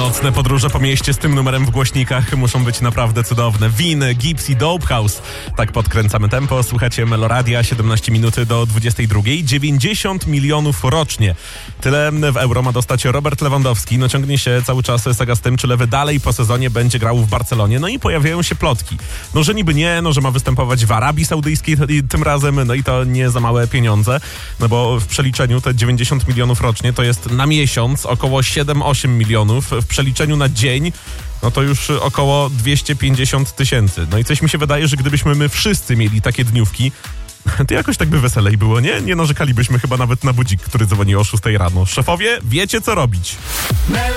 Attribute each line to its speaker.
Speaker 1: Nocne podróże po mieście z tym numerem w głośnikach muszą być naprawdę cudowne. Winy, Gypsy, Dope House. Tak podkręcamy tempo. Słuchacie Meloradia, 17 minuty do 22. 90 milionów rocznie. Tyle w euro ma dostać Robert Lewandowski. No ciągnie się cały czas saga z tym, czy Lewy dalej po sezonie będzie grał w Barcelonie. No i pojawiają się plotki. No że niby nie, no że ma występować w Arabii Saudyjskiej tym razem, no i to nie za małe pieniądze. No bo w przeliczeniu te 90 milionów rocznie to jest na miesiąc około 7-8 milionów. W przeliczeniu na dzień no to już około 250 tysięcy. No i coś mi się wydaje, że gdybyśmy my wszyscy mieli takie dniówki, to jakoś tak by weselej było, nie? Nie narzekalibyśmy chyba nawet na budzik, który dzwoni o 6 rano. Szefowie, wiecie co robić.